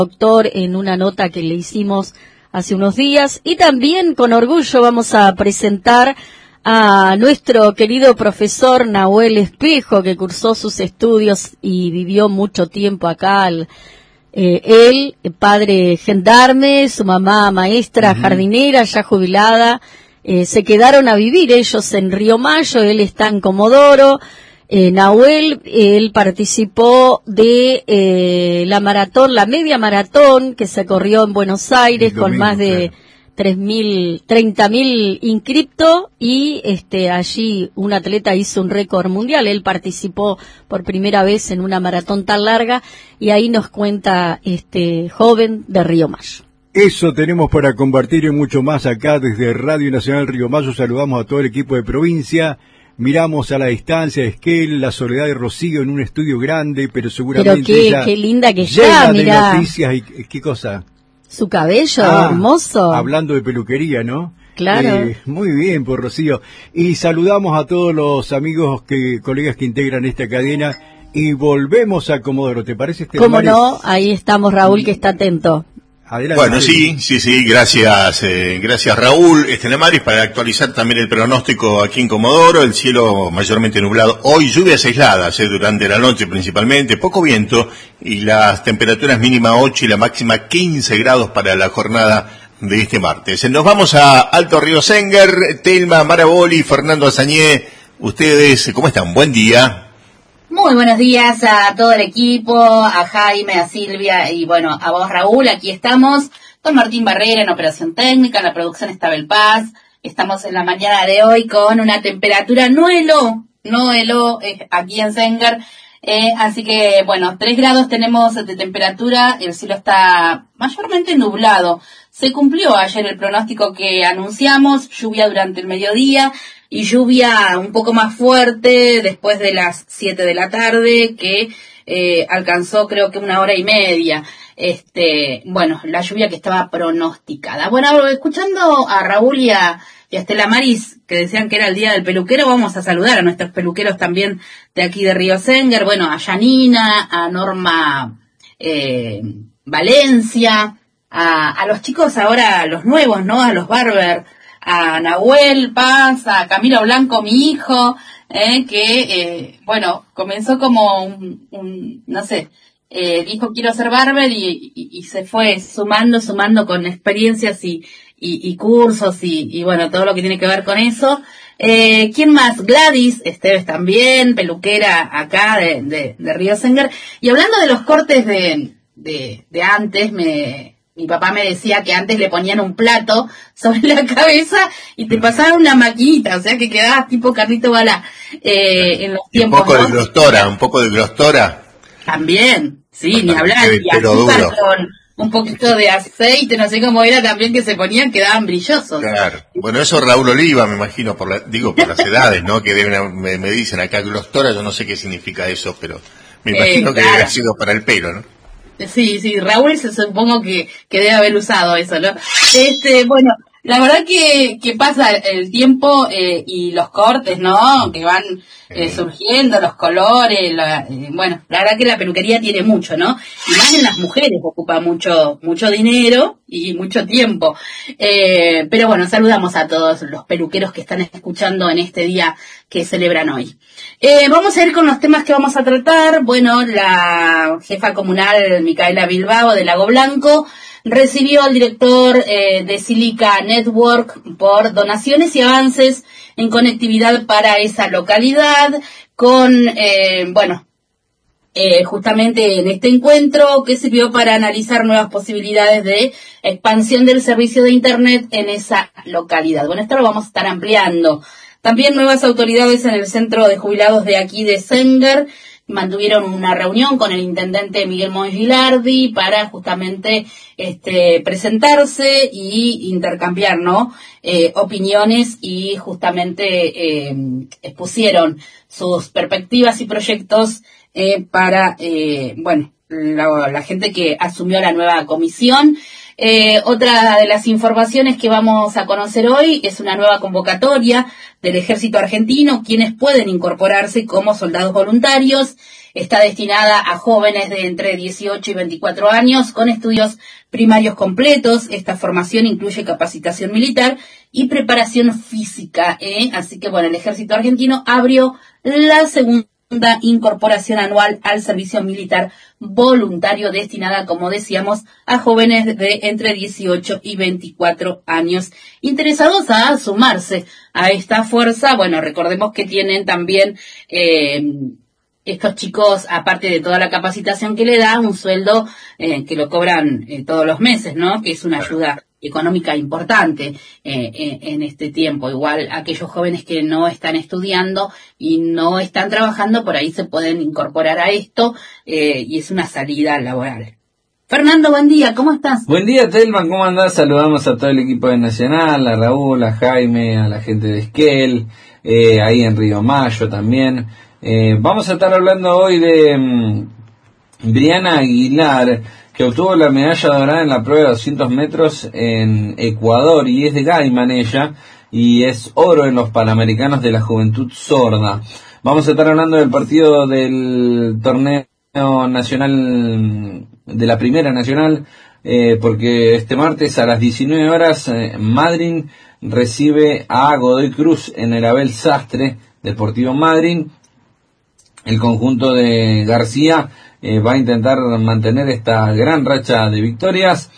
doctor en una nota que le hicimos hace unos días, y también con orgullo vamos a presentar a nuestro querido profesor Nahuel Espejo, que cursó sus estudios y vivió mucho tiempo acá. Él, padre gendarme, su mamá maestra jardinera, ya jubilada, se quedaron a vivir ellos en Río Mayo, él está en Comodoro. Nahuel, él participó de la media maratón que se corrió en Buenos Aires con más de 30.000 inscriptos, y allí un atleta hizo un récord mundial. Él participó por primera vez en una maratón tan larga, y ahí nos cuenta joven de Río Mayo. Eso tenemos para compartir y mucho más acá desde Radio Nacional Río Mayo. Saludamos a todo el equipo de provincia. Miramos a la distancia Esquel, la Soledad de Rocío en un estudio grande, pero seguramente qué linda que está, está, mirá. De noticias y qué cosa. Su cabello, hermoso. Hablando de peluquería, ¿no? Claro. Muy bien, por Rocío. Y saludamos a todos los amigos, colegas que integran esta cadena, y volvemos a Comodoro. ¿Te parece, Esteban? ¿Cómo no? Ahí estamos, Raúl, que está atento. Adelante. Bueno, sí, gracias Raúl. Maris, para actualizar también el pronóstico aquí en Comodoro, el cielo mayormente nublado, hoy lluvias aisladas durante la noche principalmente, poco viento, y las temperaturas mínima 8 y la máxima 15 grados para la jornada de este martes. Nos vamos a Alto Río Sengar. Telma Maraboli, Fernando Azañé, ustedes, ¿cómo están? Buen día. Muy buenos días a todo el equipo, a Jaime, a Silvia y bueno, a vos, Raúl. Aquí estamos con Martín Barrera en operación técnica, en la producción está Abel Paz. Estamos en la mañana de hoy con una temperatura no heló aquí en Sengar, así que bueno, 3 grados tenemos de temperatura, el cielo está mayormente nublado. Se cumplió ayer el pronóstico que anunciamos, lluvia durante el mediodía y lluvia un poco más fuerte después de las 7 de la tarde, que alcanzó creo que 1 hora y media. Bueno, la lluvia que estaba pronosticada. Bueno, escuchando a Raúl y a Estela Maris, que decían que era el día del peluquero, vamos a saludar a nuestros peluqueros también de aquí de Río Sengar. Bueno, a Janina, a Norma Valencia, a los chicos ahora, los nuevos, ¿no? A los barber, a Nahuel Paz, a Camilo Blanco, mi hijo, que comenzó como dijo quiero ser barber y se fue sumando con experiencias y cursos y bueno, todo lo que tiene que ver con eso. ¿Quién más? Gladys Esteves también, peluquera acá de Río Sengar. Y hablando de los cortes de antes, mi papá me decía que antes le ponían un plato sobre la cabeza y te pasaban una maquinita, o sea que quedabas tipo carrito bala en los tiempos. Un poco de grostora. También, sí, ni hablar. Y azúcar con un poquito de aceite, no sé cómo era también que se ponían, quedaban brillosos. Claro. Bueno, eso Raúl Oliva, me imagino, por las edades, ¿no? Que me dicen acá grostora, yo no sé qué significa eso, pero me imagino que debe haber sido para el pelo, ¿no? Sí, Raúl supongo que debe haber usado eso, ¿no? Bueno, la verdad que pasa el tiempo y los cortes, ¿no? Que van surgiendo, los colores, bueno, la verdad que la peluquería tiene mucho, ¿no? Y más en las mujeres ocupa mucho dinero y mucho tiempo. Pero bueno, saludamos a todos los peluqueros que están escuchando en este día que celebran hoy. Vamos a ir con los temas que vamos a tratar. Bueno, la jefa comunal Micaela Bilbao de Lago Blanco recibió al director de Silica Network por donaciones y avances en conectividad para esa localidad con, justamente en este encuentro que sirvió para analizar nuevas posibilidades de expansión del servicio de Internet en esa localidad. Bueno, esto lo vamos a estar ampliando. También nuevas autoridades en el centro de jubilados de aquí de Sengar mantuvieron una reunión con el intendente Miguel Mongilardi para justamente presentarse y intercambiar, ¿no? Opiniones, y justamente expusieron sus perspectivas y proyectos para la gente que asumió la nueva comisión. Otra de las informaciones que vamos a conocer hoy es una nueva convocatoria del Ejército Argentino, quienes pueden incorporarse como soldados voluntarios. Está destinada a jóvenes de entre 18 y 24 años con estudios primarios completos. Esta formación incluye capacitación militar y preparación física, Así que, bueno, el Ejército Argentino abrió la segunda incorporación anual al servicio militar voluntario destinada, como decíamos, a jóvenes de entre 18 y 24 años interesados a sumarse a esta fuerza. Bueno, recordemos que tienen también estos chicos, aparte de toda la capacitación que le da, un sueldo que lo cobran todos los meses, ¿no? Que es una ayuda económica importante en este tiempo. Igual aquellos jóvenes que no están estudiando y no están trabajando, por ahí se pueden incorporar a esto y es una salida laboral. Fernando, buen día, ¿cómo estás? Buen día, Telman, ¿cómo andás? Saludamos a todo el equipo de Nacional, a Raúl, a Jaime, a la gente de Esquel, ahí en Río Mayo también. Vamos a estar hablando hoy de Briana Aguilar, que obtuvo la medalla dorada en la prueba de 200 metros en Ecuador, y es de Gaiman ella, y es oro en los Panamericanos de la Juventud Sorda. Vamos a estar hablando del partido del torneo nacional, de la Primera Nacional, porque este martes a las 19 horas Madryn recibe a Godoy Cruz en el Abel Sastre, Deportivo Madryn. El conjunto de García va a intentar mantener esta gran racha de victorias.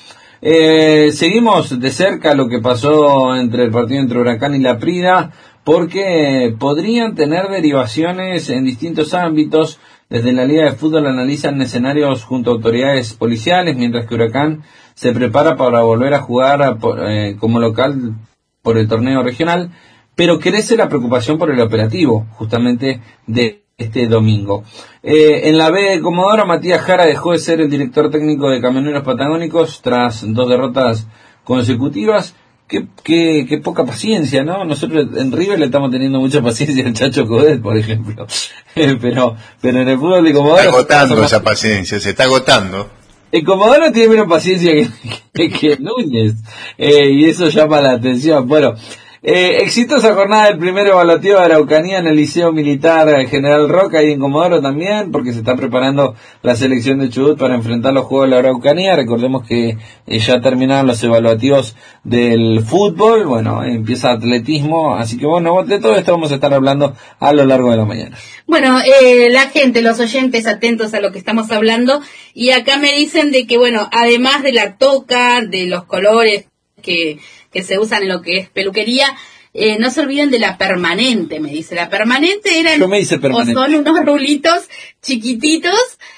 Seguimos de cerca lo que pasó entre el partido entre Huracán y Laprida, porque podrían tener derivaciones en distintos ámbitos. Desde la Liga de Fútbol analizan escenarios junto a autoridades policiales, mientras que Huracán se prepara para volver a jugar como local por el torneo regional, pero crece la preocupación por el operativo, justamente de este domingo. En la B de Comodoro, Matías Jara dejó de ser el director técnico de Camioneros Patagónicos tras 2 derrotas consecutivas. Qué poca paciencia, ¿no? Nosotros en River le estamos teniendo mucha paciencia al Chacho Codet, por ejemplo. pero en el fútbol de Comodoro... Se está agotando esa paciencia, se está agotando. El Comodoro tiene menos paciencia que Núñez, y eso llama la atención. Bueno, exitosa jornada del primer evaluativo de Araucanía en el Liceo Militar General Roca y en Comodoro también, porque se está preparando la selección de Chubut para enfrentar los Juegos de la Araucanía. Recordemos que ya terminaron los evaluativos del fútbol, bueno, empieza atletismo, así que bueno, de todo esto vamos a estar hablando a lo largo de la mañana. Bueno, la gente, los oyentes, atentos a lo que estamos hablando, y acá me dicen de que, bueno, además de la toca, de los colores que se usan en lo que es peluquería, no se olviden de la permanente, me dice. La permanente eran, yo me hice permanente. O son unos rulitos chiquititos,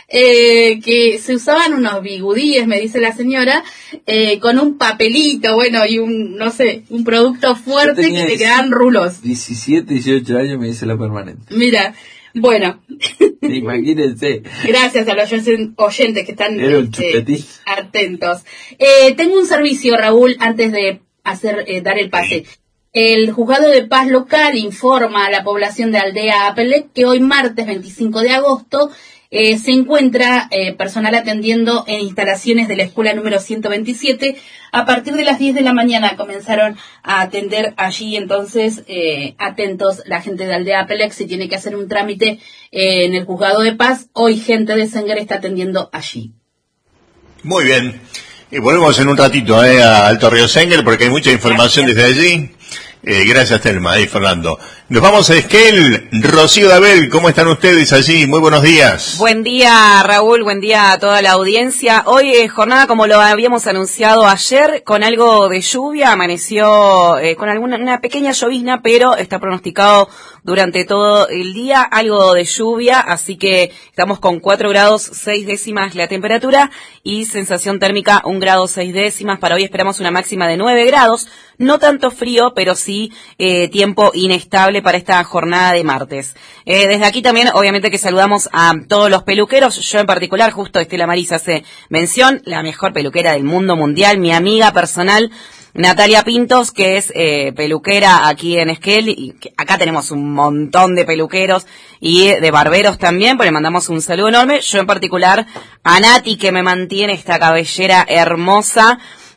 que se usaban unos bigudíes, me dice la señora, con un papelito, bueno, y un producto fuerte que te quedaban rulos. 17, 18 años me dice la permanente. Mira, bueno. Imagínense. Gracias a los oyentes que están atentos. Tengo un servicio, Raúl, antes de dar el pase. El Juzgado de Paz local informa a la población de Aldea Apelec que hoy martes 25 de agosto se encuentra personal atendiendo en instalaciones de la escuela número 127. A partir de las 10 de la mañana comenzaron a atender allí, entonces atentos la gente de Aldea Apelec, si tiene que hacer un trámite en el Juzgado de Paz, hoy gente de Senguer está atendiendo allí. Muy bien, y volvemos en un ratito a Alto Río Senguer porque hay mucha información desde allí. Gracias, Telma y Fernando. Nos vamos a Esquel. Rocío Dabel, ¿cómo están ustedes allí? Muy buenos días. Buen día, Raúl, buen día a toda la audiencia. Hoy es jornada, como lo habíamos anunciado ayer, con algo de lluvia. Amaneció con una pequeña llovizna, pero está pronosticado durante todo el día algo de lluvia, así que estamos con 4 grados 6 décimas la temperatura y sensación térmica 1 grado 6 décimas. Para hoy esperamos una máxima de 9 grados. No tanto frío, pero sí tiempo inestable para esta jornada de martes. Desde aquí también, obviamente que saludamos a todos los peluqueros. Yo en particular, justo Estela Maris hace mención, la mejor peluquera del mundo mundial, mi amiga personal, Natalia Pintos, que es peluquera aquí en Esquel, y acá tenemos un montón de peluqueros y de barberos también, pues le mandamos un saludo enorme. Yo en particular a Nati, que me mantiene esta cabellera hermosa,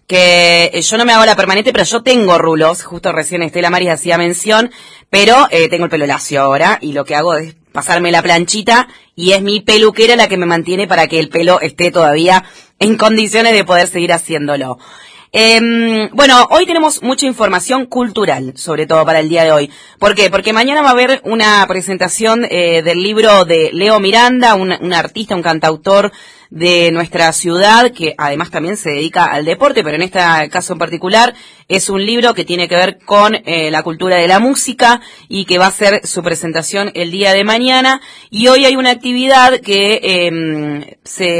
que yo no me hago la permanente, pero yo tengo rulos, justo recién Estela Maris hacía mención, pero tengo el pelo lacio ahora y lo que hago es pasarme la planchita y es mi peluquera la que me mantiene para que el pelo esté todavía en condiciones de poder seguir haciéndolo. Bueno, hoy tenemos mucha información cultural, sobre todo para el día de hoy. ¿Por qué? Porque mañana va a haber una presentación del libro de Leo Miranda, un artista, un cantautor de nuestra ciudad, que además también se dedica al deporte, pero en este caso en particular es un libro que tiene que ver con la cultura de la música y que va a ser su presentación el día de mañana. Y hoy hay una actividad que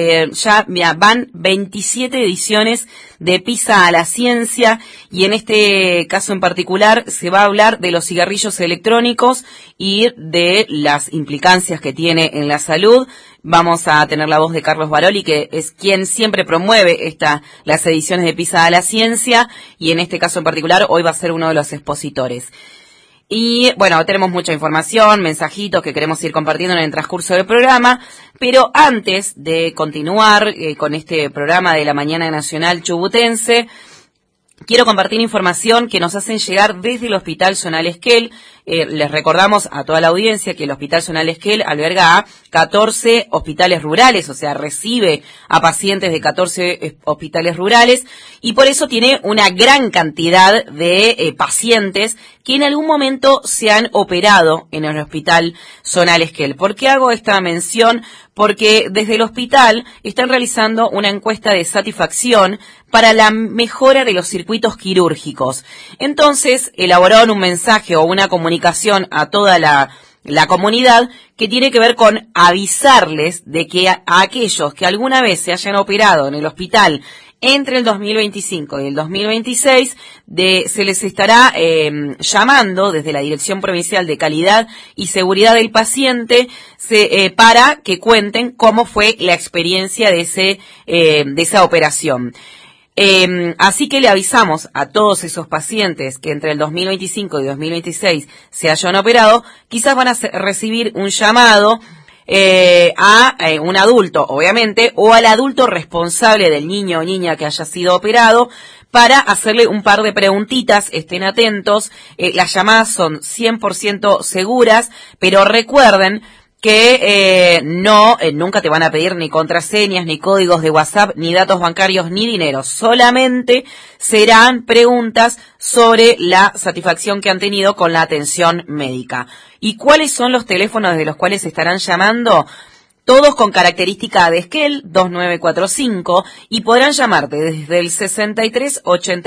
van 27 ediciones de Pisa a la Ciencia, y en este caso en particular se va a hablar de los cigarrillos electrónicos y de las implicancias que tiene en la salud. Vamos a tener la voz de Carlos Baroli, que es quien siempre promueve las ediciones de Pisa a la Ciencia, y en este caso en particular hoy va a ser uno de los expositores. Y bueno, tenemos mucha información, mensajitos que queremos ir compartiendo en el transcurso del programa, pero antes de continuar con este programa de la Mañana Nacional Chubutense, quiero compartir información que nos hacen llegar desde el Hospital Zonal Esquel. Les recordamos a toda la audiencia que el Hospital Zonal Esquel alberga a 14 hospitales rurales, o sea, recibe a pacientes de 14 hospitales rurales, y por eso tiene una gran cantidad de pacientes que en algún momento se han operado en el Hospital Zonal Esquel. ¿Por qué hago esta mención? Porque desde el hospital están realizando una encuesta de satisfacción para la mejora de los circuitos quirúrgicos. Entonces, elaboraron un mensaje o una comunicación a toda la comunidad que tiene que ver con avisarles de que a aquellos que alguna vez se hayan operado en el hospital entre el 2025 y el 2026, se les estará llamando desde la Dirección Provincial de Calidad y Seguridad del Paciente para que cuenten cómo fue la experiencia de esa operación. Así que le avisamos a todos esos pacientes que entre el 2025 y 2026 se hayan operado, quizás van a recibir un llamado a un adulto, obviamente, o al adulto responsable del niño o niña que haya sido operado, para hacerle un par de preguntitas. Estén atentos, las llamadas son 100% seguras, pero recuerden que nunca te van a pedir ni contraseñas, ni códigos de WhatsApp, ni datos bancarios, ni dinero. Solamente serán preguntas sobre la satisfacción que han tenido con la atención médica. ¿Y cuáles son los teléfonos desde los cuales estarán llamando? Todos con característica de Esquel, 2945, y podrán llamarte desde el 63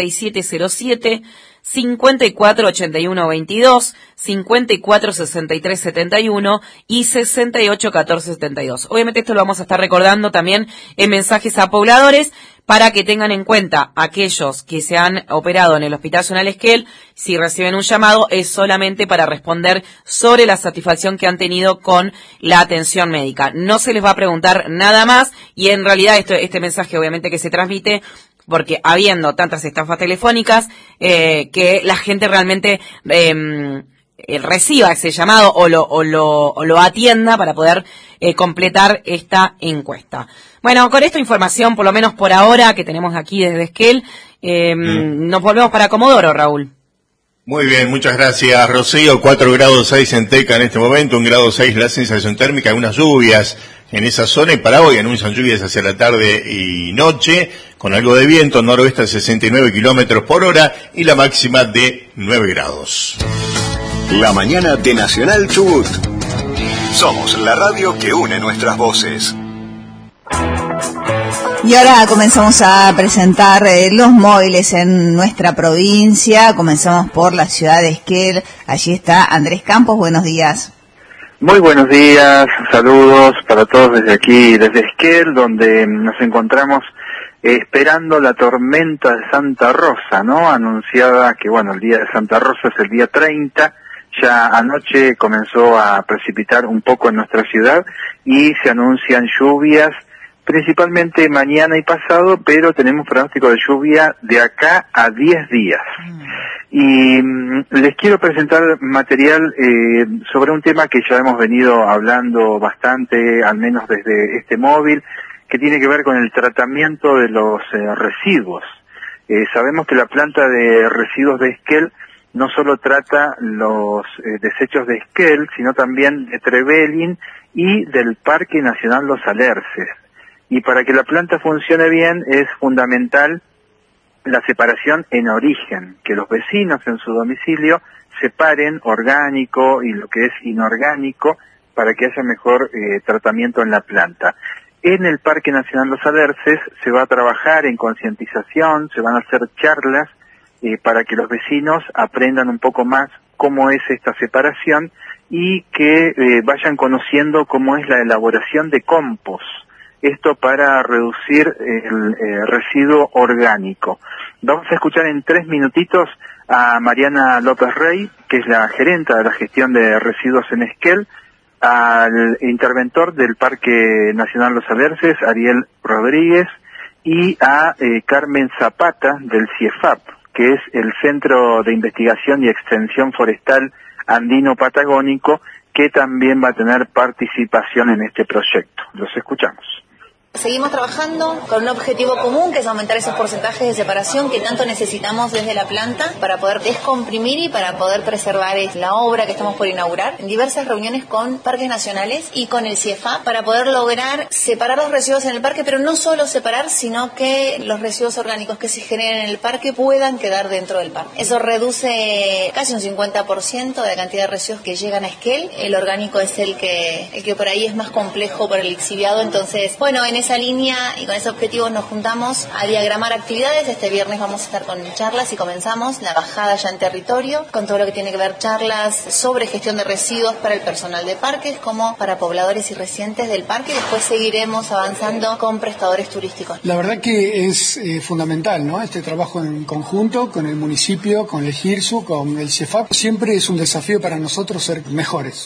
8707, 54 81 22, 54 63 71 y 68 14 72. Obviamente esto lo vamos a estar recordando también en mensajes a pobladores para que tengan en cuenta aquellos que se han operado en el Hospital Zonal Esquel. Si reciben un llamado es solamente para responder sobre la satisfacción que han tenido con la atención médica. No se les va a preguntar nada más, y en realidad este mensaje obviamente que se transmite porque habiendo tantas estafas telefónicas, que la gente realmente reciba ese llamado o lo atienda para poder completar esta encuesta. Bueno, con esta información, por lo menos por ahora, que tenemos aquí desde Esquel, nos volvemos para Comodoro, Raúl. Muy bien, muchas gracias, Rocío. 4 grados 6 en Teca en este momento, 1 grado 6 la sensación térmica, algunas lluvias en esa zona, y para hoy anuncian lluvias hacia la tarde y noche, con algo de viento, noroeste a 69 kilómetros por hora y la máxima de 9 grados. La mañana de Nacional Chubut. Somos la radio que une nuestras voces. Y ahora comenzamos a presentar los móviles en nuestra provincia. Comenzamos por la ciudad de Esquel. Allí está Andrés Campos. Buenos días. Muy buenos días, saludos para todos desde aquí, desde Esquel, donde nos encontramos esperando la tormenta de Santa Rosa, ¿no? Anunciada que, bueno, el día de Santa Rosa es el día 30, ya anoche comenzó a precipitar un poco en nuestra ciudad y se anuncian lluvias, principalmente mañana y pasado, pero tenemos pronóstico de lluvia de acá a 10 días. Y les quiero presentar material sobre un tema que ya hemos venido hablando bastante, al menos desde este móvil, que tiene que ver con el tratamiento de los residuos. Sabemos que la planta de residuos de Esquel no solo trata los desechos de Esquel, sino también de Trevelin y del Parque Nacional Los Alerces. Y para que la planta funcione bien es fundamental la separación en origen, que los vecinos en su domicilio separen orgánico y lo que es inorgánico para que haya mejor tratamiento en la planta. En el Parque Nacional Los Alerces se va a trabajar en concientización, se van a hacer charlas para que los vecinos aprendan un poco más cómo es esta separación y que vayan conociendo cómo es la elaboración de compost. Esto para reducir el residuo orgánico. Vamos a escuchar en 3 minutitos a Mariana López Rey, que es la gerenta de la gestión de residuos en Esquel, al interventor del Parque Nacional Los Alerces, Ariel Rodríguez, y a Carmen Zapata del CIEFAP, que es el Centro de Investigación y Extensión Forestal Andino Patagónico, que también va a tener participación en este proyecto. Los escuchamos. Seguimos trabajando con un objetivo común, que es aumentar esos porcentajes de separación que tanto necesitamos desde la planta para poder descomprimir y para poder preservar la obra que estamos por inaugurar. En diversas reuniones con parques nacionales y con el CIEFAP para poder lograr separar los residuos en el parque, pero no solo separar, sino que los residuos orgánicos que se generen en el parque puedan quedar dentro del parque. Eso reduce casi un 50% de la cantidad de residuos que llegan a Esquel. El orgánico es el que por ahí es más complejo por el lixiviado. Entonces, bueno, en esa línea y con ese objetivo nos juntamos a diagramar actividades. Este viernes vamos a estar con charlas y comenzamos la bajada ya en territorio con todo lo que tiene que ver charlas sobre gestión de residuos para el personal de parques como para pobladores y residentes del parque. Después seguiremos avanzando con prestadores turísticos. La verdad que es fundamental, ¿no? Este trabajo en conjunto con el municipio, con el GIRSU, con el CIEFAP. Siempre es un desafío para nosotros ser mejores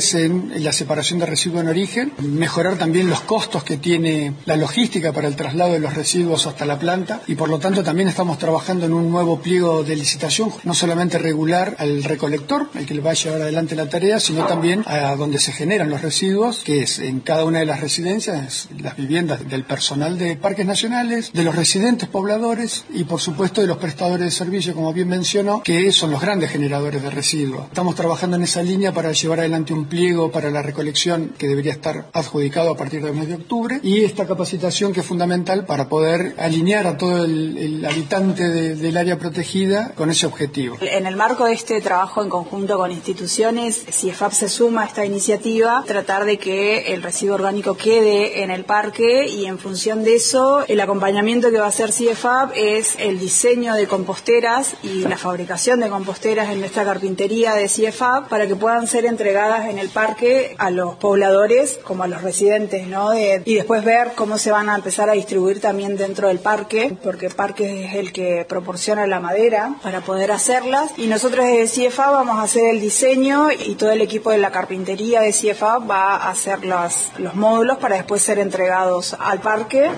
en la separación de residuos en origen, mejorar también los costos que tiene la logística para el traslado de los residuos hasta la planta, y por lo tanto también estamos trabajando en un nuevo pliego de licitación, no solamente regular al recolector, el que le va a llevar adelante la tarea, sino también a donde se generan los residuos, que es en cada una de las residencias, las viviendas del personal de parques nacionales, de los residentes pobladores y por supuesto de los prestadores de servicio, como bien mencionó, que son los grandes generadores de residuos. Estamos trabajando en esa línea para llevar adelante un pliego para la recolección que debería estar adjudicado a partir del mes de octubre, y esta capacitación que es fundamental para poder alinear a todo el habitante del área protegida con ese objetivo. En el marco de este trabajo en conjunto con instituciones, CIEFAP se suma a esta iniciativa, tratar de que el residuo orgánico quede en el parque, y en función de eso, el acompañamiento que va a hacer CIEFAP es el diseño de composteras y la fabricación de composteras en nuestra carpintería de CIEFAP para que puedan ser entregadas en el parque a los pobladores como a los residentes, ¿no? Y después ver cómo se van a empezar a distribuir también dentro del parque, porque el parque es el que proporciona la madera para poder hacerlas, y nosotros desde CIEFAP vamos a hacer el diseño y todo el equipo de la carpintería de CIEFAP va a hacer los módulos para después ser entregados al parque.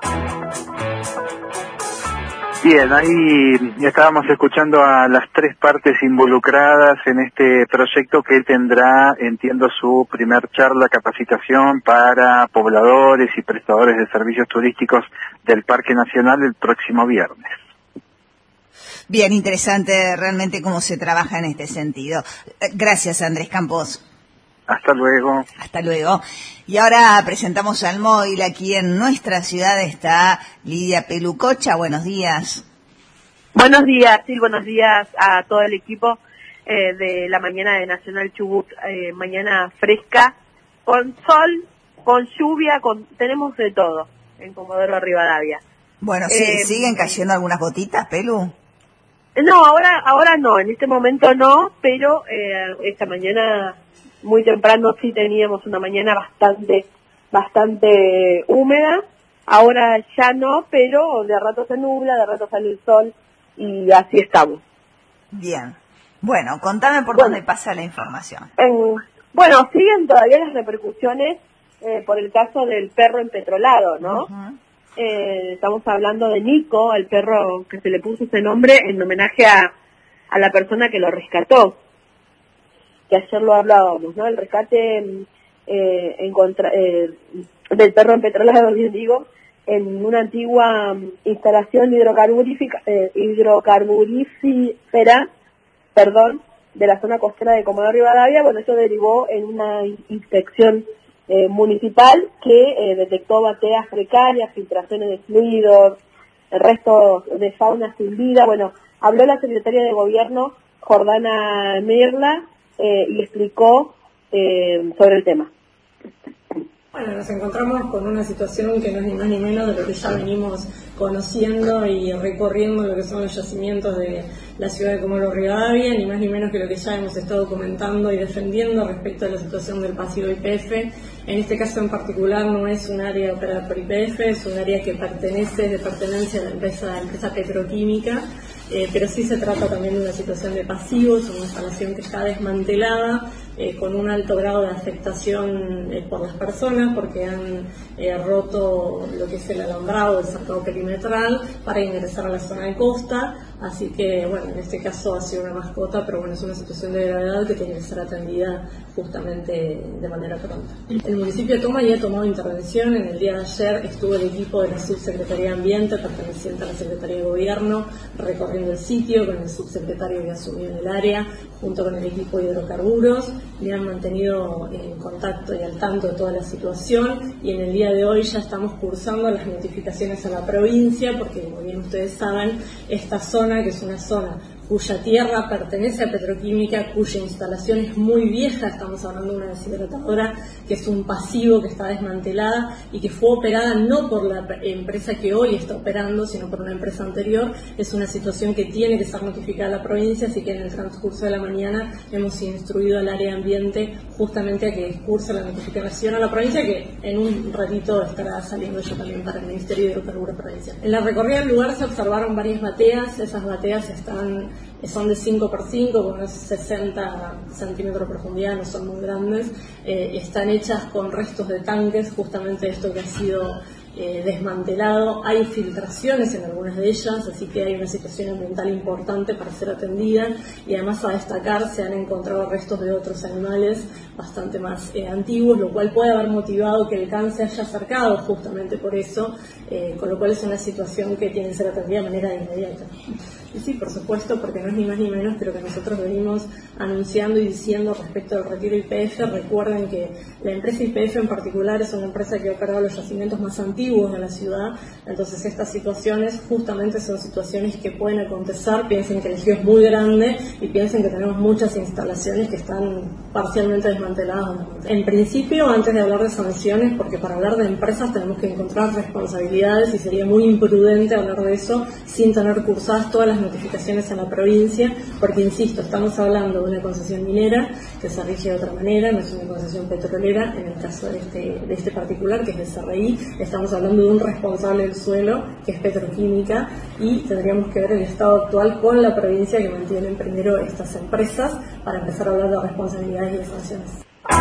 Bien, ahí estábamos escuchando a las 3 partes involucradas en este proyecto, que tendrá, entiendo, su primer charla, capacitación para pobladores y prestadores de servicios turísticos del Parque Nacional el próximo viernes. Bien, interesante realmente cómo se trabaja en este sentido. Gracias, Andrés Campos. Hasta luego. Hasta luego. Y ahora presentamos al móvil. Aquí en nuestra ciudad está Lidia Pelucocha. Buenos días. Buenos días, sí, buenos días a todo el equipo de la mañana de Nacional Chubut. Mañana fresca, con sol, con lluvia, tenemos de todo en Comodoro Rivadavia. Bueno, sí, ¿siguen cayendo algunas gotitas, Pelu? No, ahora no, en este momento no, pero esta mañana muy temprano sí teníamos una mañana bastante húmeda. Ahora ya no, pero de rato se nubla, de rato sale el sol y así estamos. Bien. Bueno, contame por dónde pasa la información. Bueno, siguen todavía las repercusiones por el caso del perro empetrolado, ¿no? Uh-huh. Estamos hablando de Nico, el perro que se le puso ese nombre en homenaje a la persona que lo rescató, que ayer lo hablábamos, ¿no? El rescate del perro empetrolado, bien digo, en una antigua instalación hidrocarburífera, de la zona costera de Comodoro Rivadavia. Bueno, eso derivó en una inspección municipal que detectó bateas precarias, filtraciones de fluidos, restos de fauna sin vida. Bueno, habló la secretaria de Gobierno, Jordana Merla, y explicó sobre el tema. Bueno, nos encontramos con una situación que no es ni más ni menos de lo que ya venimos conociendo y recorriendo lo que son los yacimientos de la ciudad de Comodoro Rivadavia, ni más ni menos que lo que ya hemos estado comentando y defendiendo respecto a la situación del pasivo YPF. En este caso en particular no es un área operada por YPF, es un área que pertenece de pertenencia a la empresa petroquímica, pero sí se trata también de una situación de pasivos, una instalación que está desmantelada, con un alto grado de afectación por las personas, porque han roto lo que es el alambrado, el cercado perimetral, para ingresar a la zona de costa. Así que, bueno, en este caso ha sido una mascota, pero bueno, es una situación de gravedad que tiene que ser atendida justamente de manera pronta. El municipio de Toma ya ha tomado intervención. En el día de ayer estuvo el equipo de la Subsecretaría de Ambiente, perteneciente a la Secretaría de Gobierno, recorriendo el sitio con el subsecretario que asumió en el área, junto con el equipo de hidrocarburos. Le han mantenido en contacto y al tanto de toda la situación, y en el día de hoy ya estamos cursando las notificaciones a la provincia, porque como bien ustedes saben, esta zona, que es una zona cuya tierra pertenece a Petroquímica, cuya instalación es muy vieja, estamos hablando de una deshidratadora que es un pasivo, que está desmantelada y que fue operada no por la empresa que hoy está operando, sino por una empresa anterior. Es una situación que tiene que ser notificada a la provincia, así que en el transcurso de la mañana hemos instruido al área de ambiente justamente a que curse la notificación a la provincia, que en un ratito estará saliendo ya también para el Ministerio de Hidrocarburos Provincial. En la recorrida del lugar se observaron varias bateas. Esas bateas son de 5x5, con unos 60 centímetros de profundidad, no son muy grandes. Están hechas con restos de tanques, justamente esto que ha sido desmantelado. Hay filtraciones en algunas de ellas, así que hay una situación ambiental importante para ser atendida, y además, a destacar, se han encontrado restos de otros animales bastante más antiguos, lo cual puede haber motivado que el can se haya acercado justamente por eso, con lo cual es una situación que tiene que ser atendida de manera inmediata. Y sí, por supuesto, porque no es ni más ni menos que lo que nosotros venimos anunciando y diciendo respecto al retiro YPF. Recuerden que la empresa YPF en particular es una empresa que ha operado los yacimientos más antiguos de la ciudad, entonces estas situaciones justamente son situaciones que pueden acontecer. Piensen que el río es muy grande y piensen que tenemos muchas instalaciones que están parcialmente desmanteladas. En principio, antes de hablar de sanciones, porque para hablar de empresas tenemos que encontrar responsabilidades y sería muy imprudente hablar de eso sin tener cursadas todas las notificaciones a la provincia, porque insisto, estamos hablando de una concesión minera que se rige de otra manera, no es una concesión petrolera. En el caso de este particular, que es de CRI, estamos hablando de un responsable del suelo, que es Petroquímica, y tendríamos que ver el estado actual con la provincia, que mantienen primero estas empresas, para empezar a hablar de responsabilidades y de sanciones.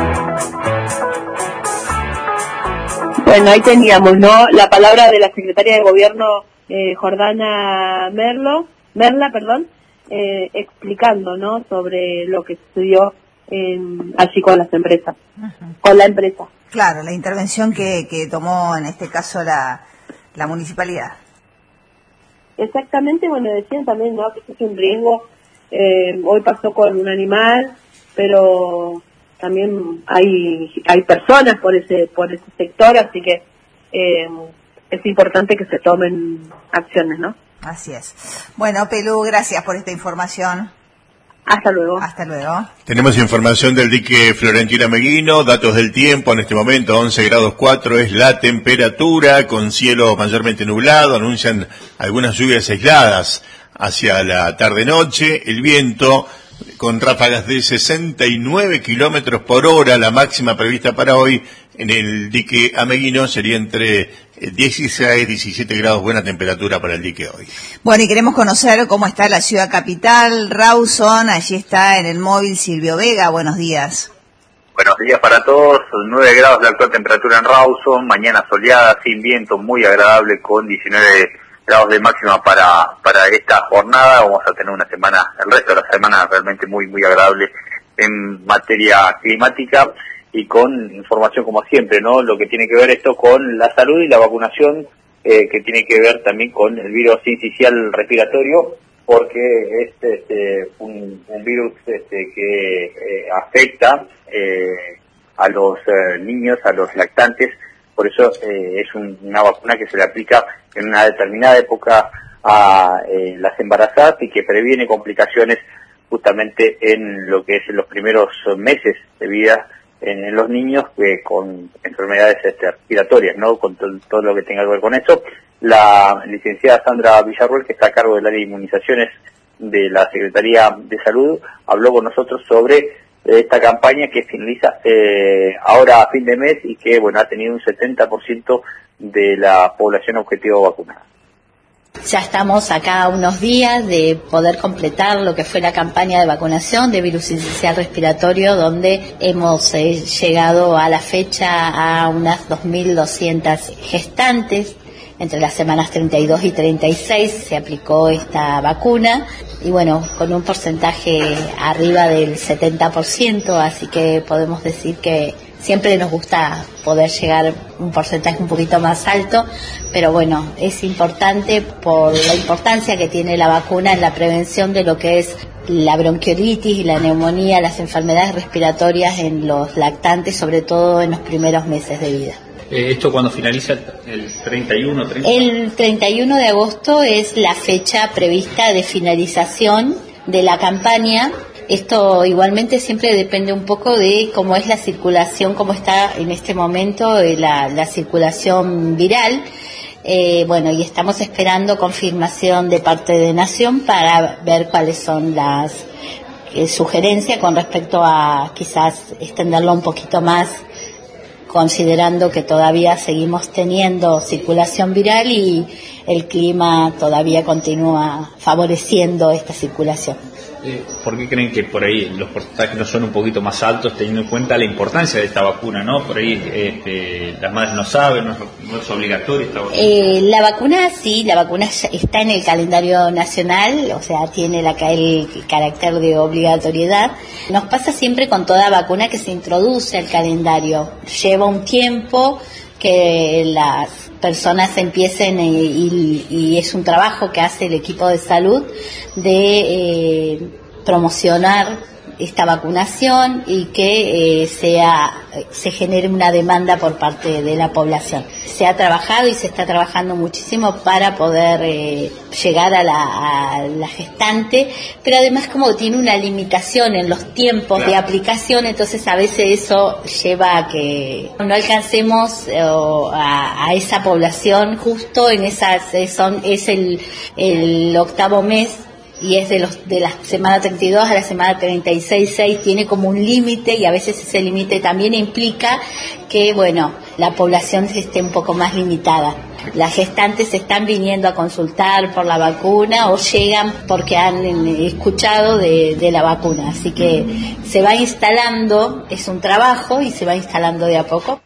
Bueno, ahí teníamos, ¿no?, la palabra de la secretaria de Gobierno, Jordana Merla, explicando, ¿no?, sobre lo que sucedió allí con las empresas, con la empresa. Claro, la intervención que tomó en este caso la municipalidad. Exactamente. Bueno, decían también, ¿no?, que es un riesgo. Hoy pasó con un animal, pero también hay personas por ese sector, así que es importante que se tomen acciones, ¿no? Así es. Bueno, Pelú, gracias por esta información. Hasta luego. Hasta luego. Tenemos información del dique Florentino Ameguino, datos del tiempo. En este momento 11 grados 4 es la temperatura, con cielo mayormente nublado. Anuncian algunas lluvias aisladas hacia la tarde-noche. El viento con ráfagas de 69 kilómetros por hora. La máxima prevista para hoy en el dique Ameguino sería entre 16 y 17 grados, buena temperatura para el dique hoy. Bueno, y queremos conocer cómo está la ciudad capital, Rawson. Allí está en el móvil Silvio Vega. Buenos días. Buenos días para todos. 9 grados la actual temperatura en Rawson, mañana soleada, sin viento, muy agradable, con 19 grados de máxima para esta jornada. Vamos a tener una semana, el resto de la semana realmente muy agradable en materia climática, y con información como siempre, ¿no?, lo que tiene que ver esto con la salud y la vacunación que tiene que ver también con el virus sincicial respiratorio, porque es un virus que afecta a los niños, a los lactantes. Por eso es una vacuna que se le aplica en una determinada época a las embarazadas y que previene complicaciones justamente en lo que es en los primeros meses de vida en los niños con enfermedades respiratorias, ¿no? Con todo lo que tenga que ver con eso. La licenciada Sandra Villarruel, que está a cargo del área de inmunizaciones de la Secretaría de Salud, habló con nosotros sobre esta campaña que finaliza ahora a fin de mes y que, bueno, ha tenido un 70% de la población objetivo vacunada. Ya estamos acá a unos días de poder completar lo que fue la campaña de vacunación de virus sincicial respiratorio, donde hemos llegado a la fecha a unas 2.200 gestantes. Entre las semanas 32 y 36 se aplicó esta vacuna y bueno, con un porcentaje arriba del 70%, así que podemos decir que siempre nos gusta poder llegar a un porcentaje un poquito más alto, pero bueno, es importante por la importancia que tiene la vacuna en la prevención de lo que es la bronquiolitis y la neumonía, las enfermedades respiratorias en los lactantes, sobre todo en los primeros meses de vida. ¿Esto cuando finaliza el 31? El 31 de agosto es la fecha prevista de finalización de la campaña. Esto igualmente siempre depende un poco de cómo es la circulación, cómo está en este momento la circulación viral. Bueno, y estamos esperando confirmación de parte de Nación para ver cuáles son las sugerencias con respecto a quizás extenderlo un poquito más, considerando que todavía seguimos teniendo circulación viral y el clima todavía continúa favoreciendo esta circulación. ¿Por qué creen que por ahí los porcentajes no son un poquito más altos, teniendo en cuenta la importancia de esta vacuna, ¿no? Por ahí las madres no saben, no es obligatoria esta vacuna. La vacuna sí, la vacuna está en el calendario nacional, o sea, tiene el carácter de obligatoriedad. Nos pasa siempre con toda vacuna que se introduce al calendario. Lleva un tiempo que las personas empiecen y es un trabajo que hace el equipo de salud de promocionar esta vacunación y que se genere una demanda por parte de la población. Se ha trabajado y se está trabajando muchísimo para poder llegar a la gestante, pero además como tiene una limitación en los tiempos de aplicación, entonces a veces eso lleva a que no alcancemos a esa población justo en esas, es el octavo mes, y es de la semana 32 a la semana 36, tiene como un límite y a veces ese límite también implica que, bueno, la población esté un poco más limitada. Las gestantes están viniendo a consultar por la vacuna o llegan porque han escuchado de la vacuna, así que se va instalando, es un trabajo y se va instalando de a poco.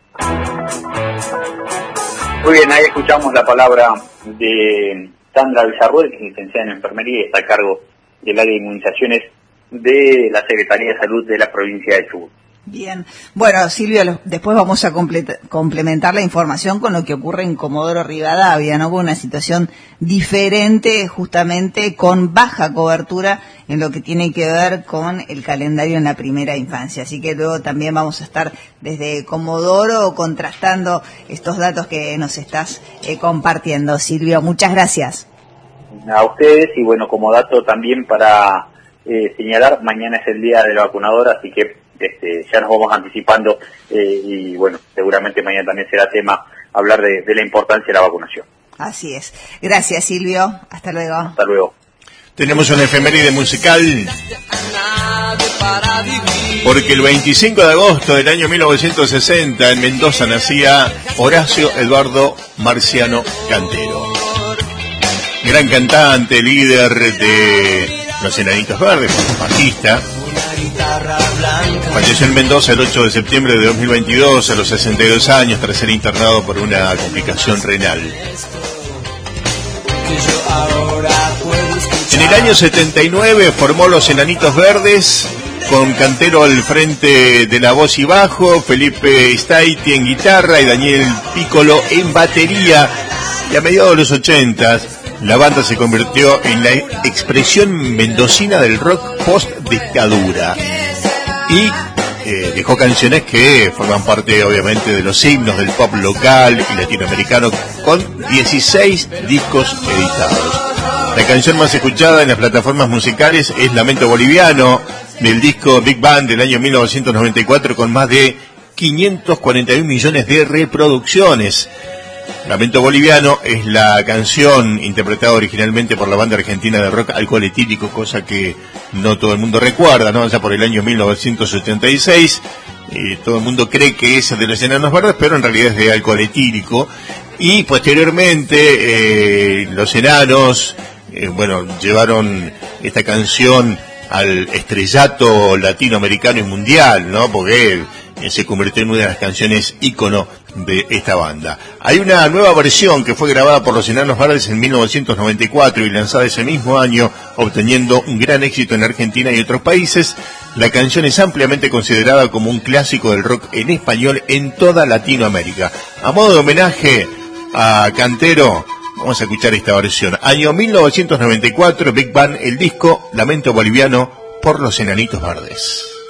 Muy bien, ahí escuchamos la palabra de Sandra Villarruel, que es licenciada en enfermería y está a cargo del área de inmunizaciones de la Secretaría de Salud de la provincia de Chubut. Bien. Bueno, Silvia, después vamos a complementar la información con lo que ocurre en Comodoro Rivadavia, ¿no? Con una situación diferente, justamente con baja cobertura en lo que tiene que ver con el calendario en la primera infancia. Así que luego también vamos a estar desde Comodoro contrastando estos datos que nos estás compartiendo. Silvia, muchas gracias. A ustedes, y bueno, como dato también para señalar, mañana es el día del vacunador, así que ya nos vamos anticipando y bueno, seguramente mañana también será tema hablar de la importancia de la vacunación. Así es. Gracias, Silvio. Hasta luego. Hasta luego. Tenemos una efeméride musical porque el 25 de agosto del año 1960 en Mendoza nacía Horacio Eduardo Marciano Cantero, gran cantante, líder de Los Enanitos Verdes, bajista. Falleció en Mendoza el 8 de septiembre de 2022 a los 62 años tras ser internado por una complicación renal. En el año 79 formó Los Enanitos Verdes con Cantero al frente de la voz y bajo, Felipe Staiti en guitarra y Daniel Piccolo en batería. Y a mediados de los 80, la banda se convirtió en la expresión mendocina del rock post-dictadura. Y dejó canciones que forman parte, obviamente, de los himnos del pop local y latinoamericano, con 16 discos editados. La canción más escuchada en las plataformas musicales es Lamento Boliviano, del disco Big Band del año 1994, con más de 541 millones de reproducciones. Lamento Boliviano es la canción interpretada originalmente por la banda argentina de rock Alcohol Etílico, cosa que no todo el mundo recuerda, ¿no? Ya por el año 1976, todo el mundo cree que es de los Enanos Verdes, pero en realidad es de Alcohol Etílico. Y posteriormente, los Enanos, llevaron esta canción al estrellato latinoamericano y mundial, ¿no? Porque se convirtió en una de las canciones ícono de esta banda. Hay una nueva versión que fue grabada por los Enanos Verdes en 1994 y lanzada ese mismo año, obteniendo un gran éxito en Argentina y otros países. La canción es ampliamente considerada como un clásico del rock en español en toda Latinoamérica. A modo de homenaje a Cantero, vamos a escuchar esta versión. Año 1994, Big Band, el disco Lamento Boliviano por los Enanitos Verdes.